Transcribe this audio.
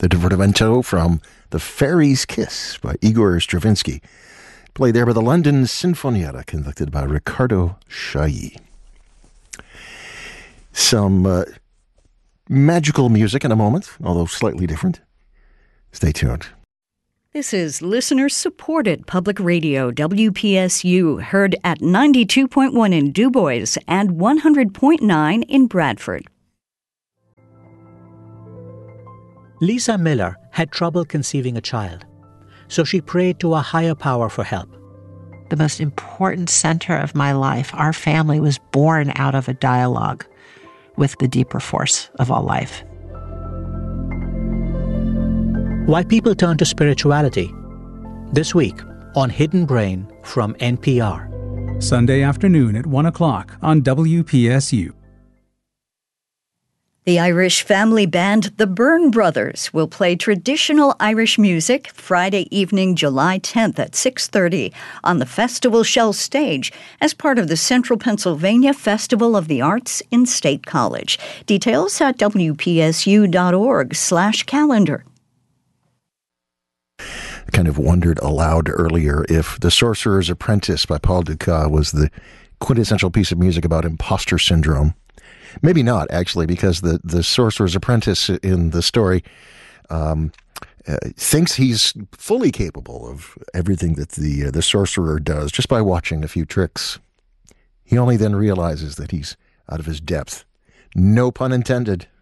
the divertimento from The Fairy's Kiss by Igor Stravinsky, played there by the London Sinfonietta, conducted by Riccardo Chailly. Some magical music in a moment, although slightly different. Stay tuned. This is listener-supported public radio, WPSU, heard at 92.1 in DuBois and 100.9 in Bradford. Lisa Miller had trouble conceiving a child, so she prayed to a higher power for help. The most important center of my life, our family, was born out of a dialogue with the deeper force of all life. Why people turn to spirituality. This week on Hidden Brain from NPR. Sunday afternoon at 1 o'clock on WPSU. The Irish family band The Byrne Brothers will play traditional Irish music Friday evening, July 10th at 6:30 on the Festival Shell stage as part of the Central Pennsylvania Festival of the Arts in State College. Details at wpsu.org/calendar. I kind of wondered aloud earlier if The Sorcerer's Apprentice by Paul Dukas was the quintessential piece of music about imposter syndrome. Maybe not, actually, because the Sorcerer's Apprentice in the story thinks he's fully capable of everything that the sorcerer does just by watching a few tricks. He only then realizes that he's out of his depth. No pun intended.